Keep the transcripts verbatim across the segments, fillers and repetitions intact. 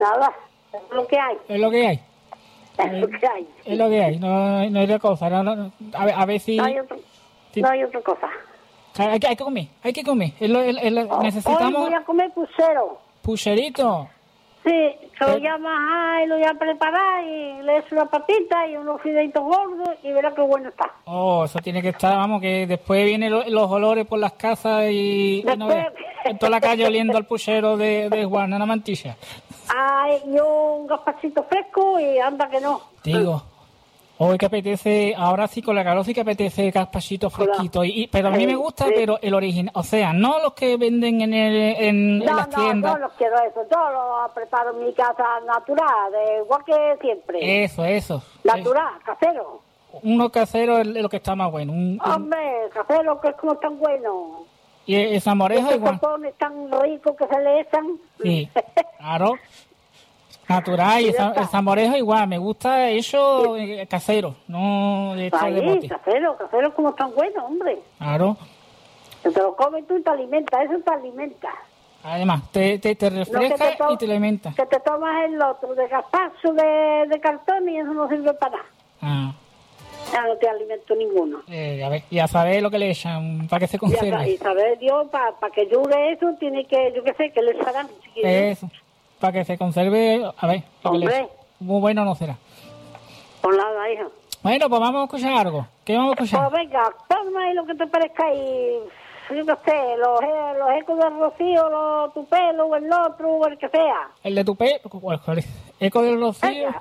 nada, es lo que hay. Es lo que hay. Es lo que hay. Es lo que hay, no, no hay otra cosa. No, no, a, ver, a ver si... No hay, otro, si no hay otra cosa. Hay que, hay que comer, hay que comer. Es lo, es, es lo, Oh, necesitamos... Hoy voy a comer puchero. Pucherito. Sí, que lo Pero- voy a majar y lo voy a preparar y le echo una patita y unos fideitos gordos y verá qué bueno está. Oh, eso tiene que estar, vamos, que después vienen lo- los olores por las casas y, y no Después- veas, en toda la calle oliendo al puchero de, de Juan, una mantilla. Ay, yo un gazpachito fresco y anda que no. Digo, hoy que apetece, ahora sí con la calor sí que apetece gazpachito Hola. fresquito. Y, y- pero a mí Sí, me gusta, sí. pero el original, o sea, no los que venden en, el, en, en No, las no, tiendas. yo no quiero eso. Yo lo preparo en mi casa natural, de igual que siempre. Eso, eso. Natural, casero. Eh, uno casero es lo que está más bueno. Un, un- Hombre, casero que es como tan bueno. y el zamorejo Esos igual. topones tan ricos que se le echan. Sí, claro. Natural, y el, za- el zamorejo igual, me gusta eso eh, casero, no de hecho de Ahí, bote. casero, casero como tan bueno, hombre. Claro. Que te lo comes tú y te alimenta, eso te alimenta. Además, te, te, te No que refresca to- y te alimenta. Que te tomas el otro de gazpacho de, de cartón y eso no sirve para nada. Ah, Ya no te alimento ninguno. eh, a ver, y a saber lo que le echan para que se Y, a- y conserve. saber Dios, para que dure eso, tiene que, yo qué sé, que le echarán. si quieren. Eso, para que se conserve, a ver, lo que le Hombre. echan. Muy bueno no será. Con nada, hija. Bueno, pues vamos a escuchar algo. ¿Qué vamos a Pues escuchar? venga, ponme ahí lo que te parezca y yo qué sé, los, e- los ecos del Rocío, los, tu pelo, o el otro, o el que sea. El de tu pe... ¿Cuál- cuál es? Eco del Rocío. Venga.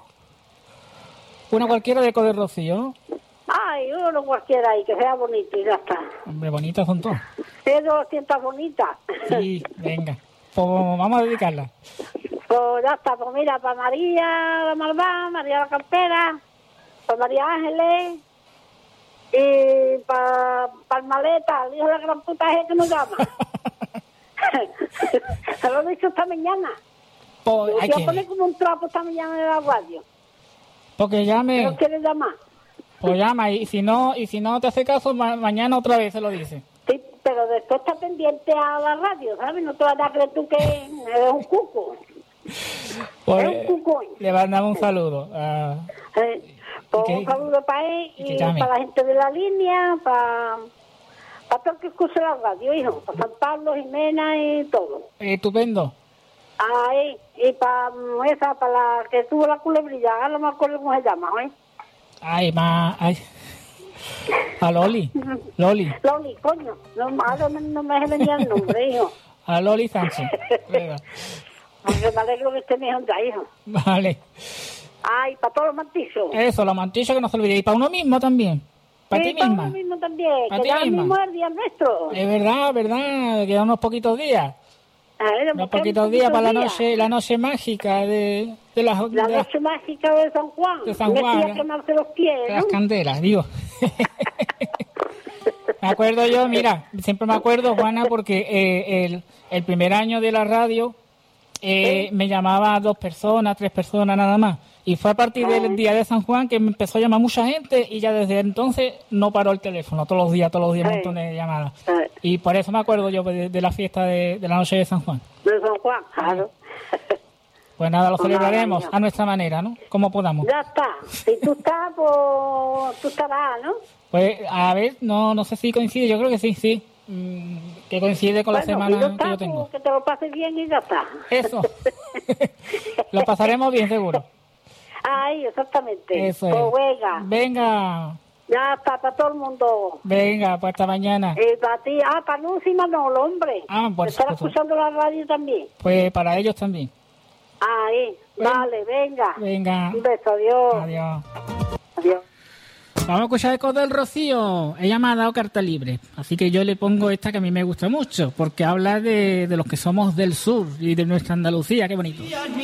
Una cualquiera de Eco del Rocío, ¿no? Ay, uno cualquiera ahí, que sea bonito y ya está. Hombre, bonitas son todas. Pero sientas bonita. Sí, venga. Pues vamos a dedicarla. Pues ya está, pues mira, para María la Malvada, María la Campera, para María Ángeles y para pa el Maleta, el hijo de la gran puta ese que nos llama. Se lo he dicho esta mañana. Pues Voy hay a que... poner como un trapo esta mañana en la radio. Porque ¿No llame, quiere llamar? pues llama, y si no, y si no te hace caso, ma- mañana otra vez se lo dice. Sí, pero después está pendiente a la radio, ¿sabes? No te vas a creer tú que eres un cuco. Pues, Es un cuco. le mandamos un saludo. a- Eh, pues Y que- un saludo para él y que y llame. para la gente de la línea, para, para todo el que escuche la radio, hijo, para San Pablo, Jimena y todo. Estupendo. Ahí, y para esa, para la que tuvo la culebrilla, ahora no me acuerdo cómo se llama, ¿eh? Ay, ma, ay. A Loli, Loli, Loli, coño, no, ahora no, no me venía el nombre, hijo. a Loli Sánchez. Venga. Porque me alegro que esté mejor ya, hijo. Vale. Ay, para todos los mantizos. Eso, la mantilla que no se olvide. Y para uno mismo también. Para Sí, ti para misma. uno mismo también, ¿Para que ti ya misma? mismo es el día nuestro. Es verdad, verdad. Quedan unos poquitos días. A ver, Unos quedan poquitos días para la días. noche, la noche mágica de, de las, La de las- noche mágica de San Juan. De San Me Juan, fui a ¿eh? quemarse los pies, de las ¿no? candelas, digo. Me acuerdo yo, mira, siempre me acuerdo, Juana, porque eh, el, el primer año de la radio eh, me llamaba a dos personas, tres personas nada más. Y fue a partir del día de San Juan que me empezó a llamar mucha gente y ya desde entonces no paró el teléfono, todos los días, todos los días, un Sí. montón de llamadas. Sí. Y por eso me acuerdo yo de, de la fiesta de, de la noche de San Juan. De San Juan, claro. Pues nada, lo Pues nada, celebraremos niña. a nuestra manera, ¿no? Como podamos. Ya está. Si tú estás, pues tú estarás, ¿no? Pues a ver, no no sé si coincide, yo creo que sí, sí. Mm, que coincide con la Bueno, semana si no que estás, yo tengo. pues, que te lo pases bien y ya está. Eso. Lo pasaremos bien, seguro. Ay, exactamente. Eso Pues es. venga, Venga, ya está, para todo el mundo. venga, pues hasta mañana. Y para ti, ah, para Lucy y Manolo, hombre. Ah, por Estar supuesto. escuchando la radio también. Pues para ellos también. Ahí, Ven. vale, venga. Venga. Un beso, adiós. Adiós. Adiós. Vamos a escuchar Ecos del Rocío. Ella me ha dado carta libre, así que yo le pongo esta que a mí me gusta mucho, porque habla de, de los que somos del sur y de nuestra Andalucía. Qué bonito.